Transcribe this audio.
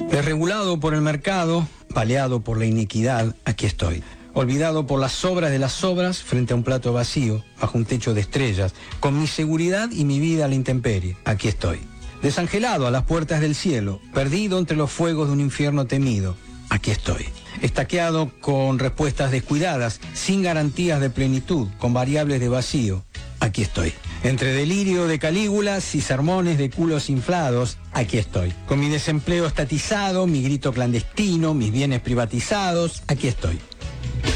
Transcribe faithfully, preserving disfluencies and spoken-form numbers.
Desregulado por el mercado, baleado por la iniquidad, aquí estoy. Olvidado por las sobras de las sobras, frente a un plato vacío, bajo un techo de estrellas, con mi seguridad y mi vida a la intemperie, aquí estoy. Desangelado a las puertas del cielo, perdido entre los fuegos de un infierno temido, aquí estoy. Estaqueado con respuestas descuidadas, sin garantías de plenitud, con variables de vacío, aquí estoy. Entre delirio de Calígulas y sermones de culos inflados, aquí estoy. Con mi desempleo estatizado, mi grito clandestino, mis bienes privatizados, aquí estoy.